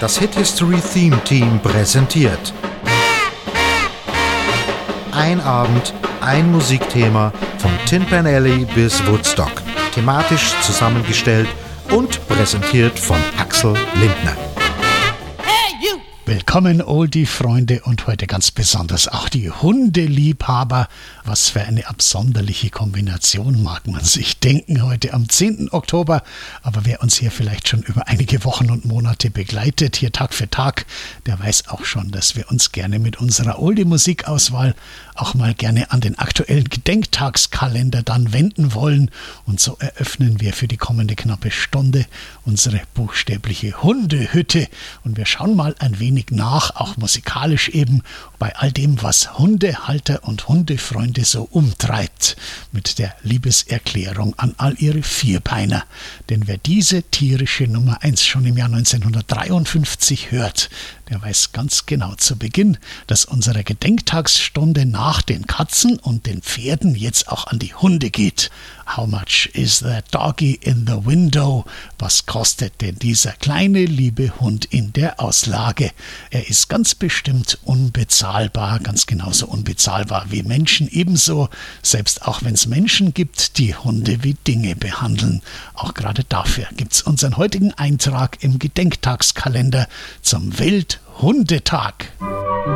Das Hit History Theme Team präsentiert. Ein Abend, ein Musikthema von Tin Pan Alley bis Woodstock. Thematisch zusammengestellt und präsentiert von Axel Lindner. Willkommen, Oldie-Freunde, und heute ganz besonders auch die Hundeliebhaber. Was für eine absonderliche Kombination, mag man sich denken, heute am 10. Oktober. Aber wer uns hier vielleicht schon über einige Wochen und Monate begleitet, hier Tag für Tag, der weiß auch schon, dass wir uns gerne mit unserer Oldie-Musikauswahl auch mal gerne an den aktuellen Gedenktagskalender dann wenden wollen. Und so eröffnen wir für die kommende knappe Stunde unsere buchstäbliche Hundehütte. Und wir schauen mal ein wenig nach, auch musikalisch eben, bei all dem, was Hundehalter und Hundefreunde so umtreibt, mit der Liebeserklärung an all ihre Vierbeiner. Denn wer diese tierische Nummer 1 schon im Jahr 1953 hört, der weiß ganz genau zu Beginn, dass unsere Gedenktagsstunde nach den Katzen und den Pferden jetzt auch an die Hunde geht. How much is that doggy in the window? Was kostet denn dieser kleine liebe Hund in der Auslage? Er ist ganz bestimmt unbezahlbar, ganz genauso unbezahlbar wie Menschen ebenso, selbst auch wenn es Menschen gibt, die Hunde wie Dinge behandeln. Auch gerade dafür gibt's unseren heutigen Eintrag im Gedenktagskalender zum Welthundetag.